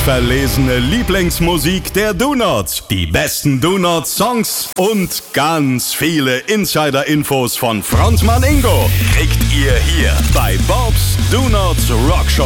handverlesene Lieblingsmusik der Donuts, die besten Donut-Songs und ganz viele Insider-Infos von Frontmann Ingo kriegt ihr hier bei Bob's Donuts Rockshow.